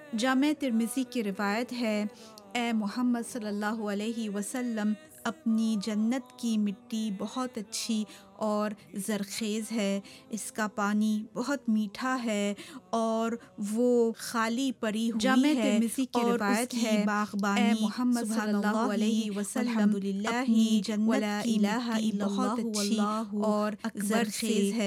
जामे तिर्मिज़ी की रिवायत है, ए मोहम्मद सल्लल्लाहु अलैहि वसल्लम, अपनी जन्नत की मिट्टी बहुत अच्छी और ज़रख़ेज़ है, इसका पानी बहुत मीठा है और वो खाली पड़ी हुई जामे है तिर्मिज़ी की और रिवायत उसकी है, बाग़बानी ए मोहम्मद सुब्हानल्लाहि सल्लल्लाहु अलैहि वसल्लम, वल्हम्दुलिल्लाहि अपनी जन्नत वला की इलाहा मिट्टी इल्लल्लाहु बहुत अच्छी वल्लाहु और अकबर ज़रख़ेज़ से है।